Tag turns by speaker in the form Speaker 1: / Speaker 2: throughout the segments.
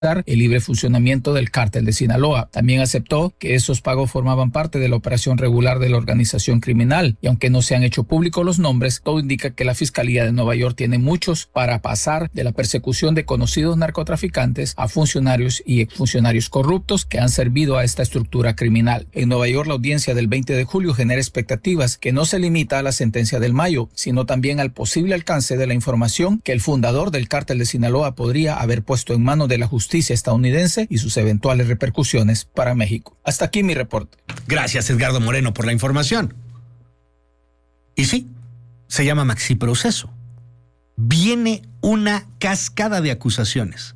Speaker 1: el libre funcionamiento del cártel de Sinaloa. También aceptó que esos pagos formaban parte de la operación regular de la organización criminal y aunque no se han hecho públicos los nombres, todo indica que la Fiscalía de Nueva York tiene muchos para pasar de la persecución de conocidos narcotraficantes a funcionarios y exfuncionarios corruptos que han servido a esta estructura criminal. En Nueva York, la audiencia del 20 de julio genera expectativas que no se limita a la sentencia del mayo, sino también al posible alcance de la información que el fundador del cártel de Sinaloa podría haber puesto en manos de la justicia estadounidense y sus eventuales repercusiones para México. Hasta aquí mi reporte.
Speaker 2: Gracias, Edgardo Moreno, por la información. Y sí, se llama maxiproceso. Viene una cascada de acusaciones.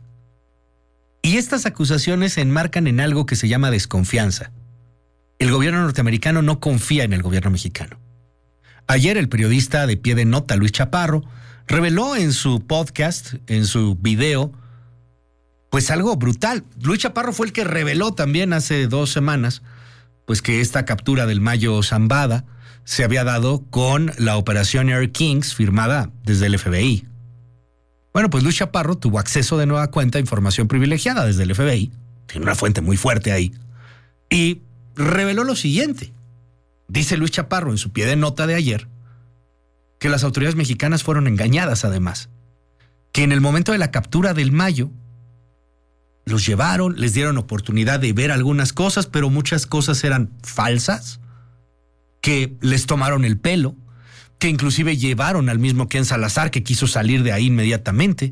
Speaker 2: Y estas acusaciones se enmarcan en algo que se llama desconfianza. El gobierno norteamericano no confía en el gobierno mexicano. Ayer el periodista de Pie de Nota, Luis Chaparro, reveló en su podcast, en su video, pues algo brutal. Luis Chaparro fue el que reveló también hace 2 semanas, pues que esta captura del Mayo Zambada se había dado con la operación Air Kings firmada desde el FBI. Bueno, pues Luis Chaparro tuvo acceso de nueva cuenta a información privilegiada desde el FBI, tiene una fuente muy fuerte ahí, y reveló lo siguiente. Dice Luis Chaparro en su Pie de Nota de ayer que las autoridades mexicanas fueron engañadas además, que en el momento de la captura del Mayo los llevaron, les dieron oportunidad de ver algunas cosas, pero muchas cosas eran falsas, que les tomaron el pelo, que inclusive llevaron al mismo Ken Salazar, que quiso salir de ahí inmediatamente.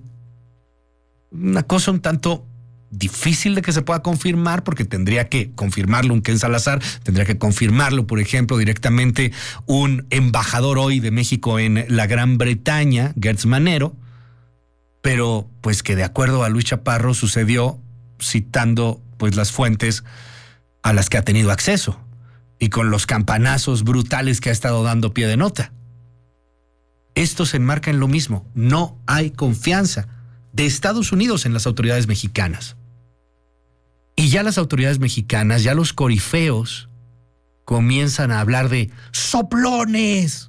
Speaker 2: Una cosa un tanto difícil de que se pueda confirmar, porque tendría que confirmarlo un Ken Salazar, tendría que confirmarlo, por ejemplo, directamente un embajador hoy de México en la Gran Bretaña, Gertz Manero, pero pues que de acuerdo a Luis Chaparro sucedió citando pues las fuentes a las que ha tenido acceso y con los campanazos brutales que ha estado dando Pie de Nota. Esto se enmarca en lo mismo, no hay confianza de Estados Unidos en las autoridades mexicanas. Y ya las autoridades mexicanas, ya los corifeos comienzan a hablar de soplones,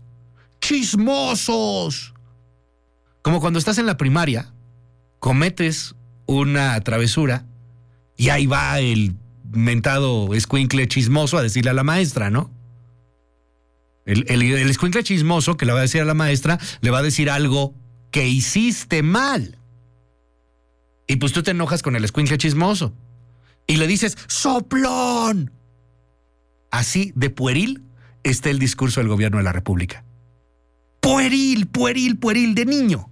Speaker 2: chismosos. Como cuando estás en la primaria, cometes una travesura y ahí va el mentado escuincle chismoso a decirle a la maestra, ¿no? El escuincle chismoso que le va a decir a la maestra, le va a decir algo que hiciste mal. Y pues tú te enojas con el escuincle chismoso y le dices, ¡soplón! Así de pueril está el discurso del gobierno de la República. Pueril, pueril, pueril de niño.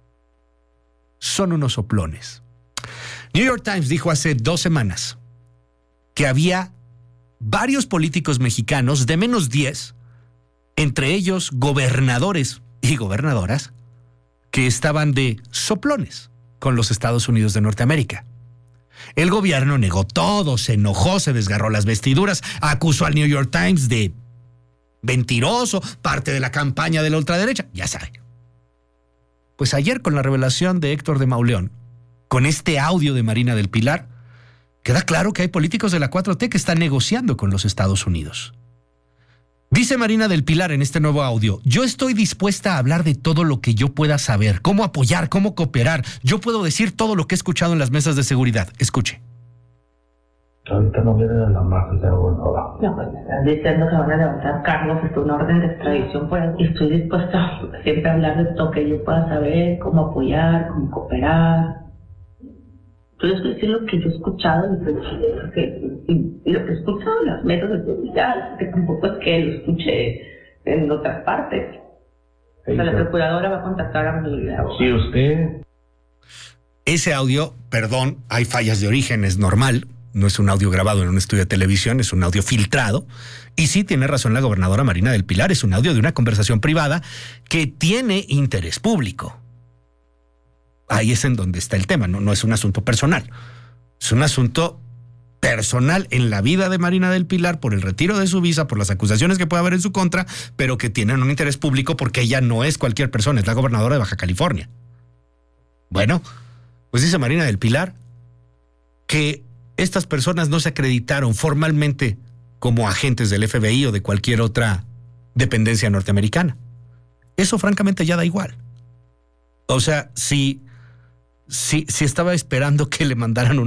Speaker 2: Son unos soplones. New York Times dijo hace 2 semanas que había varios políticos mexicanos de menos 10, entre ellos gobernadores y gobernadoras, que estaban de soplones con los Estados Unidos de Norteamérica. El gobierno negó todo, se enojó, se desgarró las vestiduras, acusó al New York Times de mentiroso, parte de la campaña de la ultraderecha, ya sabe. Pues ayer con la revelación de Héctor de Mauleón, con este audio de Marina del Pilar, queda claro que hay políticos de la 4T que están negociando con los Estados Unidos. Dice Marina del Pilar en este nuevo audio, yo estoy dispuesta a hablar de todo lo que yo pueda saber, cómo apoyar, cómo cooperar. Yo puedo decir todo lo que he escuchado en las mesas de seguridad. Escuche.
Speaker 3: Ahorita no viene de la marca de gobernadora.
Speaker 4: No, pues me están diciendo que van a levantar cargos, una orden de extradición, pues estoy dispuesta siempre a hablar de todo que yo pueda saber, cómo apoyar, cómo cooperar. Yo estoy diciendo lo que yo he escuchado y lo que he escuchado en las mesas de seguridad, que tampoco es que lo escuche en otras partes. O sea, la procuradora va a contactar a mi abogado.
Speaker 3: Sí, usted.
Speaker 2: Ese audio, perdón, hay fallas de origen, es normal. No es un audio grabado en un estudio de televisión, es un audio filtrado. Y sí, tiene razón la gobernadora Marina del Pilar, es un audio de una conversación privada que tiene interés público. Ahí es en donde está el tema, no es un asunto personal. Es un asunto personal en la vida de Marina del Pilar por el retiro de su visa, por las acusaciones que puede haber en su contra, pero que tienen un interés público porque ella no es cualquier persona, es la gobernadora de Baja California. Bueno, pues dice Marina del Pilar que estas personas no se acreditaron formalmente como agentes del FBI o de cualquier otra dependencia norteamericana. Eso francamente ya da igual. O sea, si sí estaba esperando que le mandaran